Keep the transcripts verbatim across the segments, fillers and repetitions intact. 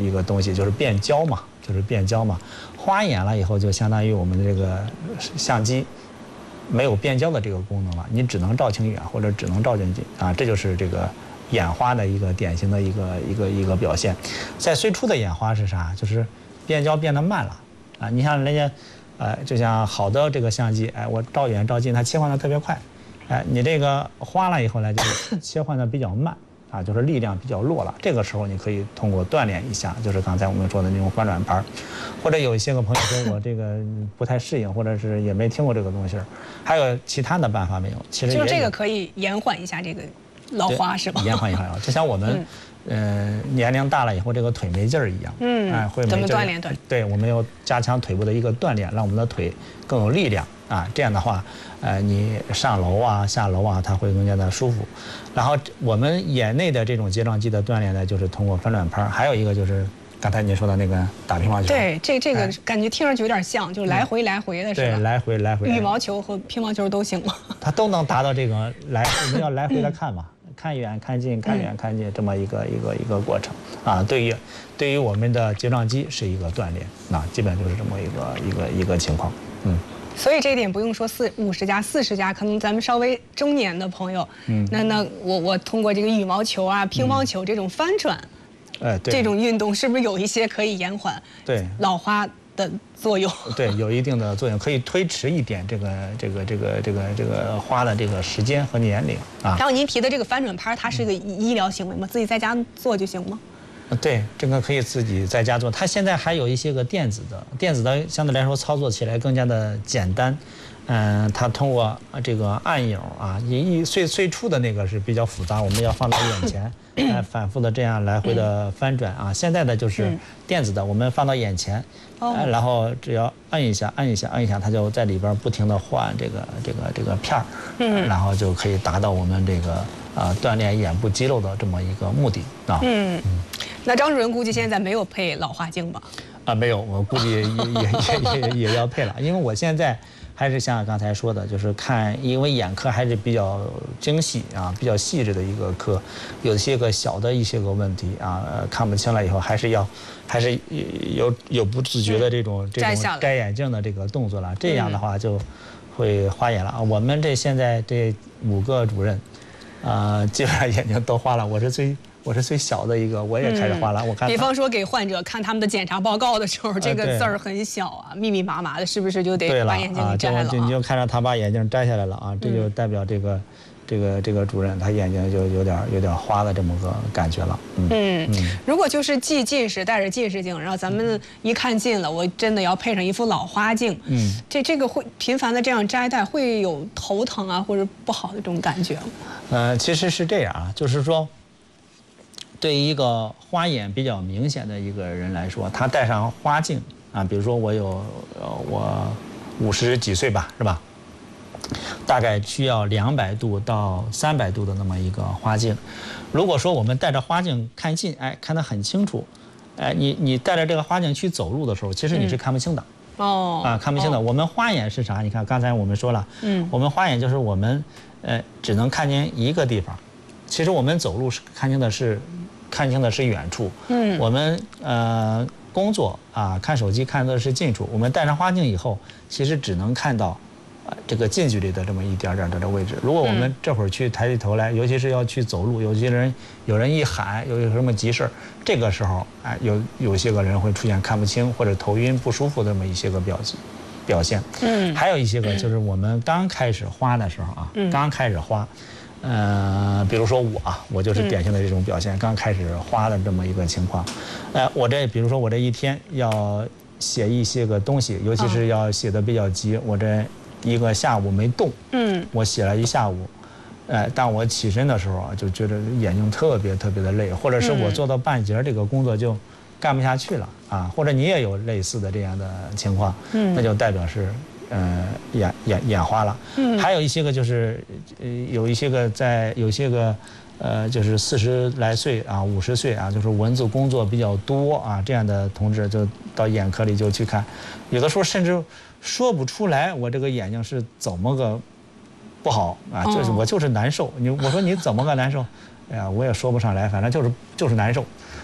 一个东西，就是变焦嘛，就是变焦嘛。花眼了以后，就相当于我们的这个相机没有变焦的这个功能了，你只能照清远或者只能照近近啊，这就是这个眼花的一个典型的一个一个一个表现。在最初的眼花是啥？就是变焦变得慢了啊。你像人家，呃，就像好的这个相机，哎，我照远照近，它切换的特别快，哎，你这个花了以后呢，就切换的比较慢。啊，就是力量比较弱了，这个时候你可以通过锻炼一下，就是刚才我们说的那种翻转盘，或者有一些个朋友说我这个不太适应，或者是也没听过这个东西，还有其他的办法没有？其实就是这个可以延缓一下这个老花是吧？ 延缓一下，就像我们，嗯、呃，年龄大了以后这个腿没劲儿一样， 嗯， 哎，会没怎么锻炼锻炼？ 对，我们要加强腿部的一个锻炼，让我们的腿更有力量啊，这样的话。呃，你上楼啊、下楼啊，它会更加的舒服。然后我们眼内的这种睫状肌的锻炼呢，就是通过翻转盘，还有一个就是刚才您说的那个打乒乓球。 对，这这个感觉听上去有点像，就是来回来回的是吧？ 对，来回来回。 羽毛球和乒乓球都行吗？ 它都能达到这个来，我们要来回的看嘛，看远看近，看远看近这么一个一个一个过程啊。对于对于我们的睫状肌是一个锻炼，那基本就是这么一个一个一个情况，嗯。 所以这一点不用说四五十加四十加，可能咱们稍微中年的朋友，嗯，那那我我通过这个羽毛球啊、乒乓球这种翻转， 哎，对， 这种运动是不是有一些可以延缓对老花的作用？ 对，有一定的作用，可以推迟一点这个这个这个这个这个花的这个时间和年龄啊。 然后您提的这个翻转拍，它是一个医疗行为吗？自己在家做就行吗？ 对，这个可以自己在家做。它现在还有一些个电子的，电子的相对来说操作起来更加的简单。嗯，它通过这个按钮啊，一最最初的那个是比较复杂，我们要放到眼前，哎，反复的这样来回的翻转啊。现在的就是电子的，我们放到眼前，哎，然后只要按一下，按一下，按一下，它就在里边不停的换这个这个这个片儿，嗯，然后就可以达到我们这个啊锻炼眼部肌肉的这么一个目的啊。 嗯。那张主任估计现在没有配老花镜吧？ 啊，没有，我估计也也也也也要配了，因为我现在还是像刚才说的，就是看，因为眼科还是比较精细啊，比较细致的一个科，有些个小的一些个问题啊，看不清了以后，还是要，还是有有不自觉的这种、嗯、这种摘眼镜的这个动作了，这样的话就会花眼了啊。我们这现在这五个主任，啊、呃，基本上眼睛都花了，我是最。我是最小的一个，我也开始花了。嗯、我看， 比方说给患者看他们的检查报告的时候，这个字儿很小啊，密密麻麻的，是不是就得把眼镜给摘了？ 对了啊，就你就看着他把眼镜摘下来了啊，这就代表这个、嗯、这个这个主任他眼睛就有点有点花的这么个感觉了。 嗯 嗯, 嗯，如果就是既近视戴着近视镜，然后咱们一看近了，我真的要配上一副老花镜，嗯，这这个会频繁的这样摘戴，会有头疼啊或者不好的这种感觉吗？ 呃，其实是这样啊，就是说。对于一个花眼比较明显的一个人来说，他戴上花镜啊，比如说我有呃我五十几岁吧，是吧？大概需要两百度到三百度的那么一个花镜。如果说我们戴着花镜看近，哎，看得很清楚，哎，你你带着这个花镜去走路的时候，其实你是看不清的。 嗯、哦。 啊，看不清的。哦、我们花眼是啥？你看刚才我们说了，嗯，我们花眼就是我们呃只能看见一个地方，其实我们走路是看清的是。看清的是远处，嗯，我们呃工作啊看手机看的是近处。我们戴上花镜以后，其实只能看到，啊这个近距离的这么一点点的位置。如果我们这会儿去抬起头来，尤其是要去走路，有些人有人一喊，有有什么急事儿，这个时候哎有有些个人会出现看不清或者头晕不舒服的这么一些个表表现。嗯，还有一些个就是我们刚开始花的时候啊，嗯、刚开始花。呃，比如说我啊，我就是典型的这种表现，嗯、刚开始花的这么一个情况。呃，我这比如说我这一天要写一些个东西，尤其是要写的比较急，我这一个下午没动，嗯，我写了一下午，呃，当我起身的时候啊，就觉得眼睛特别特别的累，或者是我做到半截这个工作就干不下去了啊，或者你也有类似的这样的情况，嗯，那就代表是。呃，眼眼眼花了，嗯，还有一些个就是，呃，有一些个在有些个，呃，就是四十来岁啊，五十岁啊，就是文字工作比较多啊，这样的同志就到眼科里就去看，有的时候甚至说不出来我这个眼睛是怎么个不好啊，就是我就是难受。你我说你怎么个难受？哎呀，我也说不上来，反正就是就是难受。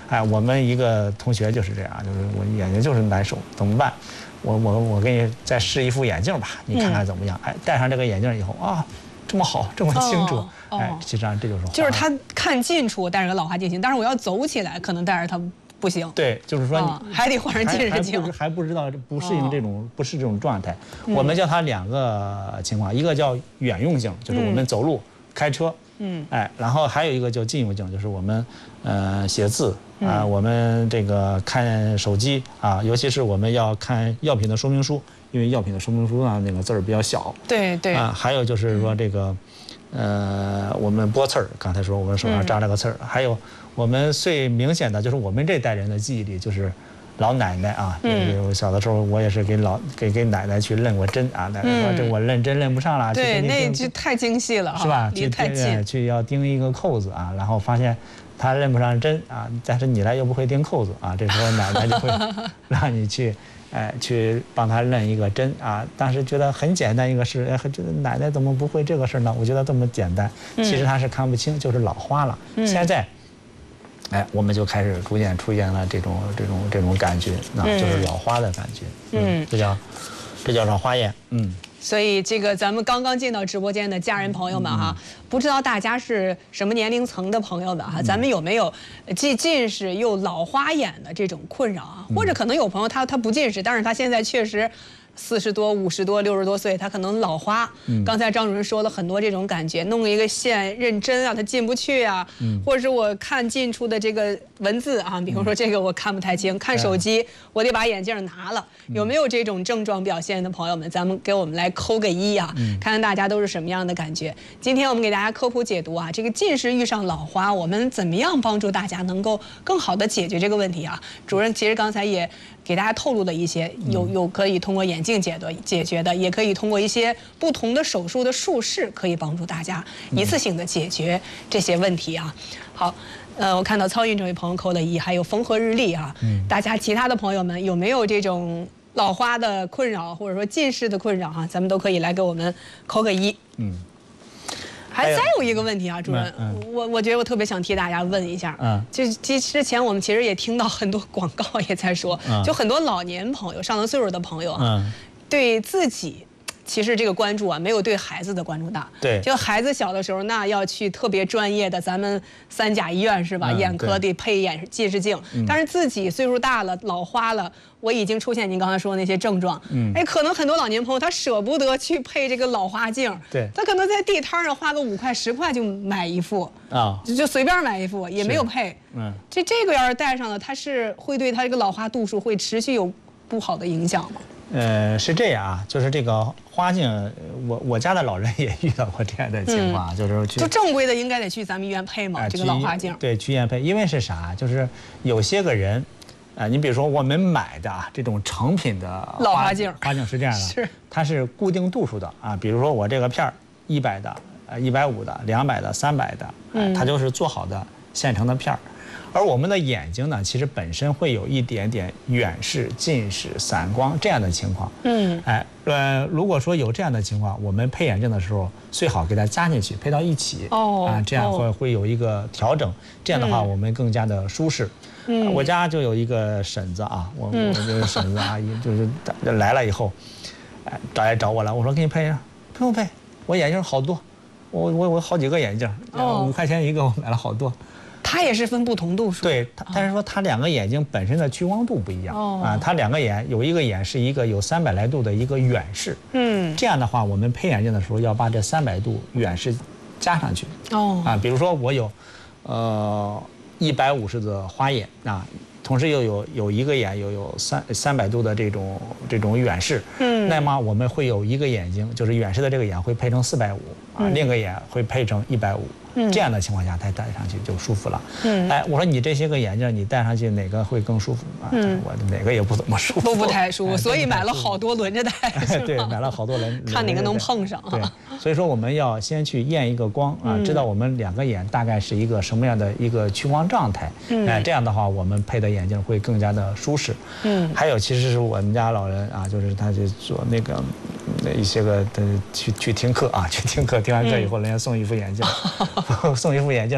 哎，我们一个同学就是这样，就是我眼睛就是难受，怎么办？我我我给你再试一副眼镜吧，你看看怎么样？哎，戴上这个眼镜以后啊，这么好，这么清楚，哎，实际上这就是就是他看近处戴着个老花镜型，但是我要走起来，可能戴着它不行。 对，就是说你还得换上近视镜， 还不知道不适应这种不是这种状态。我们叫它两个情况，一个叫远用镜，就是我们走路、开车，嗯，哎，然后还有一个叫近用镜，就是我们呃写字啊，我们这个看手机啊，尤其是我们要看药品的说明书，因为药品的说明书啊那个字儿比较小。 对对。 啊，还有就是说这个。呃，我们拨刺儿，刚才说我们手上扎了个刺儿，还有我们最明显的就是我们这代人的记忆力，就是老奶奶啊，嗯，小的时候我也是给老给给奶奶去认过针啊，奶奶说这我认针认不上了， 对，那就太精细了， 是吧？ 离太近， 去要钉一个扣子啊，然后发现他认不上针啊，但是你来又不会钉扣子啊，这时候奶奶就会让你去。哎，去帮他认一个针啊！当时觉得很简单一个事，哎，觉得奶奶怎么不会这个事呢？我觉得这么简单，其实他是看不清，就是老花了。现在，哎，我们就开始逐渐出现了这种这种这种感觉，那就是老花的感觉。嗯，这叫这叫老花眼。嗯。 所以这个咱们刚刚进到直播间的家人朋友们哈，不知道大家是什么年龄层的朋友们哈，咱们有没有既近视又老花眼的这种困扰啊？或者可能有朋友他他不近视，但是他现在确实四十多、五十多、六十多岁，他可能老花。刚才张主任说了很多这种感觉，弄一个线认真啊，他进不去啊，或者是我看近处的这个文字啊，比如说这个我看不太清，看手机我得把眼镜拿了。有没有这种症状表现的朋友们，咱们给我们来扣个一啊，看看大家都是什么样的感觉。今天我们给大家科普解读啊，这个近视遇上老花，我们怎么样帮助大家能够更好的解决这个问题啊？主任其实刚才也给大家透露了一些，有有可以通过眼镜解决解决的，也可以通过一些不同的手术的术式，可以帮助大家一次性的解决这些问题啊。好。呃，我看到曹云这位朋友扣了一，还有风和日丽啊。嗯，大家其他的朋友们有没有这种老花的困扰，或者说近视的困扰哈？咱们都可以来给我们扣个一。嗯。还再有一个问题啊，主任，嗯、我我觉得我特别想替大家问一下。嗯。就之之前我们其实也听到很多广告也在说，嗯、就很多老年朋友、上了岁数的朋友啊，嗯、对自己。其实这个关注啊，没有对孩子的关注大。 对， 就孩子小的时候，那要去特别专业的咱们三甲医院是吧？嗯、眼科得配眼近视镜。嗯、但是自己岁数大了，老花了，我已经出现您刚才说的那些症状。嗯，哎，可能很多老年朋友他舍不得去配这个老花镜。 对， 他可能在地摊上花个五块十块就买一副啊，就就随便买一副，也没有配。嗯，这这个要是戴上了，它是会对他这个老花度数会持续有不好的影响吗？ 呃，是这样啊，就是这个花镜，我我家的老人也遇到过这样的情况，嗯、就是去就正规的应该得去咱们医院配嘛，呃、这个老花镜。 对，去医院配，因为是啥？就是有些个人，啊、呃，你比如说我们买的这种成品的老花镜， 花镜是这样的， 是它是固定度数的啊，比如说我这个片儿一百的，呃，一百五的，两百的，三百的，呃、它就是做好的现成的片儿。而我们的眼睛呢，其实本身会有一点点远视、近视、散光这样的情况。嗯，哎，呃，如果说有这样的情况，我们配眼镜的时候最好给它加进去，配到一起。哦，啊，这样会会有一个调整。这样的话，我们更加的舒适。嗯，我家就有一个婶子啊，我我这个婶子阿姨就是来了以后，哎，找来找我了，我说给你配上，不用配，我眼镜好多，我我我好几个眼镜，五块钱一个，我买了好多。 它也是分不同度数， 对，但是说它两个眼睛本身的屈光度不一样、哦、啊，它两个眼有一个眼是一个有三百来度的一个远视，嗯，这样的话我们配眼镜的时候要把这三百度远视加上去，哦，啊，比如说我有，呃，一百五十的花眼啊，同时又有有一个眼又有三三百度的这种这种远视，嗯，那么我们会有一个眼睛就是远视的这个眼会配成四百五啊，另一个眼会配成一百五。这样的情况下，它戴上去就舒服了。嗯，哎，我说你这些个眼镜，你戴上去哪个会更舒服啊？嗯，我哪个也不怎么舒服， 都不太舒服，所以买了好多轮着戴。 对，买了好多轮， 看哪个能碰上。 对，所以说我们要先去验一个光啊，知道我们两个眼大概是一个什么样的一个屈光状态。嗯，哎，这样的话我们配的眼镜会更加的舒适。嗯，还有其实是我们家老人啊，就是他就做那个那一些个的去去听课啊，去听课，听完课以后人家送一副眼镜。送一副眼镜，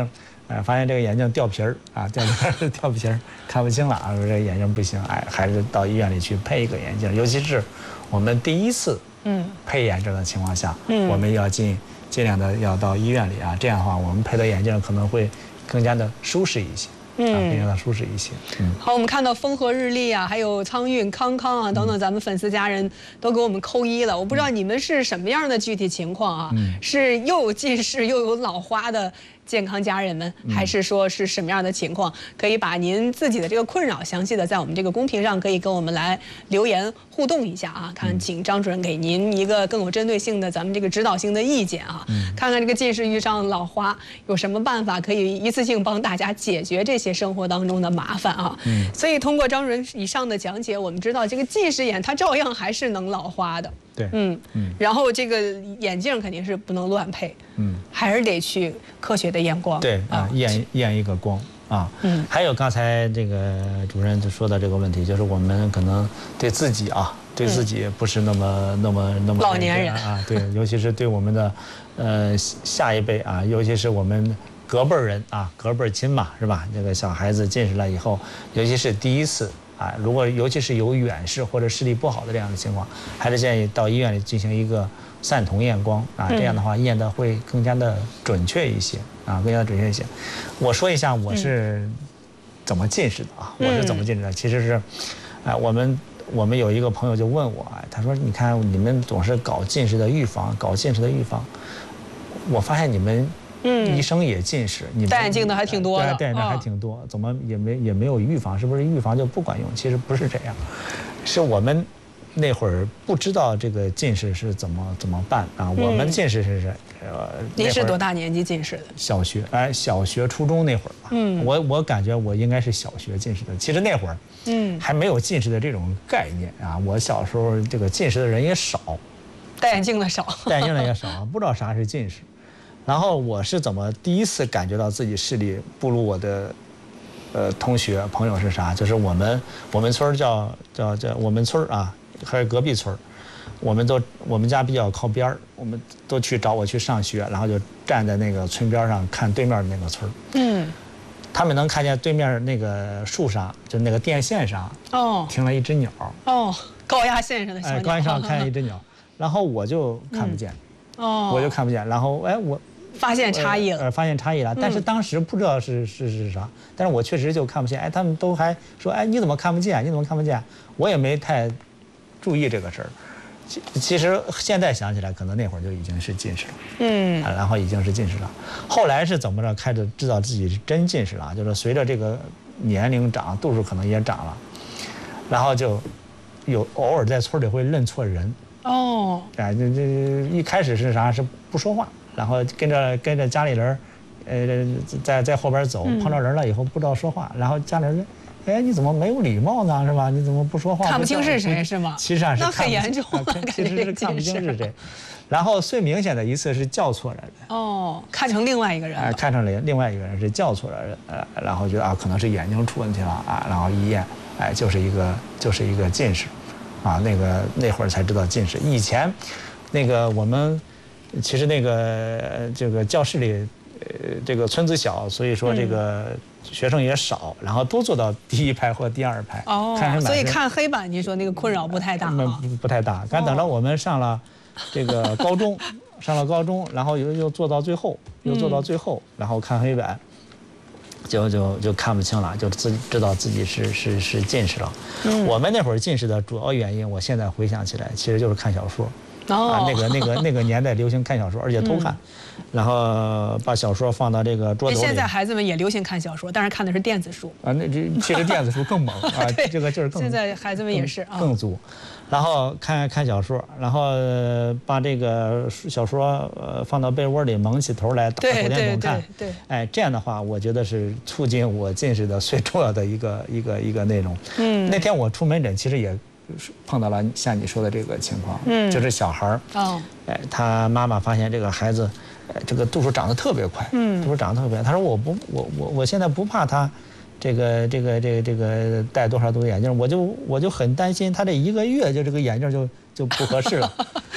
哎，发现这个眼镜掉皮儿啊，掉皮儿掉皮儿，看不清了啊，说这个眼镜不行，哎，还是到医院里去配一个眼镜。尤其是我们第一次嗯配眼镜的情况下，嗯，我们要尽尽量的要到医院里啊，这样的话我们配的眼镜可能会更加的舒适一些。嗯，更加的舒适一些。嗯， 好，我们看到风和日丽啊，还有苍运、康康啊等等，咱们粉丝家人都给我们扣一了。我不知道你们是什么样的具体情况啊？嗯，是又有近视又有老花的健康家人们，还是说是什么样的情况？可以把您自己的这个困扰详细的在我们这个公屏上可以跟我们来留言互动一下啊，看请张主任给您一个更有针对性的咱们这个指导性的意见啊，看看这个近视遇上老花有什么办法可以一次性帮大家解决这些生活当中的麻烦啊。所以通过张主任以上的讲解，我们知道这个近视眼它照样还是能老花的。 对，嗯嗯，然后这个眼镜肯定是不能乱配，嗯，还是得去科学的验光， 对啊，验验一个光啊，嗯，还有刚才这个主任就说的这个问题，就是我们可能对自己啊，对自己不是那么那么那么老年人啊，对，尤其是对我们的呃下一辈啊，尤其是我们隔辈人啊，隔辈亲嘛，是吧？这个小孩子近视了以后，尤其是第一次。啊，如果尤其是有远视或者视力不好的这样的情况，还是建议到医院里进行一个散瞳验光啊，这样的话验的会更加的准确一些啊，更加的准确一些。我说一下我是怎么近视的啊，我是怎么近视的，其实是，啊，我们我们有一个朋友就问我，他说你看你们总是搞近视的预防，搞近视的预防，我发现你们。嗯，医生也近视，你戴眼镜的还挺多的， 戴眼镜还挺多，怎么也没也没有预防？是不是预防就不管用？其实不是这样，是我们那会儿不知道这个近视是怎么怎么办啊？我们近视是是呃，您是多大年纪近视的？ 小学，哎，小学初中那会儿吧。嗯，我我感觉我应该是小学近视的。其实那会儿，嗯，还没有近视的这种概念啊。我小时候这个近视的人也少， 戴眼镜的少， 戴眼镜的也少，不知道啥是近视。然后我是怎么第一次感觉到自己视力不如我的，呃，同学朋友是啥？就是我们我们村叫叫叫我们村啊，还是隔壁村，我们都我们家比较靠边儿，我们都去找我去上学，然后就站在那个村边上看对面的那个村。嗯，他们能看见对面那个树上，就那个电线上哦，停了一只鸟。 哦，高压线上的小鸟。哎， 高压线上看见一只鸟，然后我就看不见。哦，我就看不见，然后哎我。 发现差异了， 呃，发现差异了，但是当时不知道是是是啥，但是我确实就看不见。哎，他们都还说，哎，你怎么看不见？你怎么看不见？我也没太注意这个事儿。其其实现在想起来，可能那会儿就已经是近视了，嗯，然后已经是近视了。后来是怎么着？开始知道自己是真近视了，就是随着这个年龄长，度数可能也长了，然后就有偶尔在村里会认错人。哦，哎，这这一开始是啥？是不说话。然后跟着跟着家里人，呃，在在后边走，碰到人了以后不知道说话，然后家里人，哎，你怎么没有礼貌呢？是吧？你怎么不说话？ 看不清是谁是吗？ 其实上是那很严重了， 其实是看不清是谁。然后最明显的一次是叫错人。 哦，看成另外一个人。 哎，看成另另外一个人是叫错了人，呃，然后觉得啊可能是眼睛出问题了啊，然后一验，哎，就是一个就是一个近视，啊，那个那会儿才知道近视。以前，那个我们。其实那个这个教室里，呃，这个村子小，所以说这个学生也少，然后都坐到第一排或第二排。 哦，看黑板，所以看黑板，你说那个困扰不太大啊？ 不不太大。但等到我们上了这个高中，上了高中，然后又又坐到最后，又坐到最后，然后看黑板，就就就看不清了，就自知道自己是是是近视了。我们那会儿近视的主要原因，我现在回想起来，其实就是看小说。啊，那个那个那个年代流行看小说，而且偷看，然后把小说放到这个桌头里。 现在孩子们也流行看小说，但是看的是电子书。 啊，那这其实电子书更猛啊，这个劲儿更。 现在孩子们也是啊， 更足。然后看看小说，然后把这个小说呃放到被窝里，蒙起头来，打手电筒看。 对对。 哎，这样的话，我觉得是促进我近视的最重要的一个一个一个内容。嗯。那天我出门诊，其实也。碰到了像你说的这个情况，嗯，就是小孩儿，哦，哎，他妈妈发现这个孩子，呃，这个度数长得特别快，嗯，度数长得特别快。他说我不，我我我现在不怕他，这个这个这个这个戴多少度眼镜，我就我就很担心他这一个月就这个眼镜就就不合适了。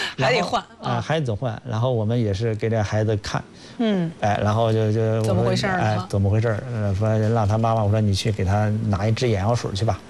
还得换啊，还得换。然后我们也是给这孩子看， 嗯， 哎，然后就就怎么回事儿？ 哎，怎么回事儿？呃，说让他妈妈，我说你去给他拿一支眼药水去吧。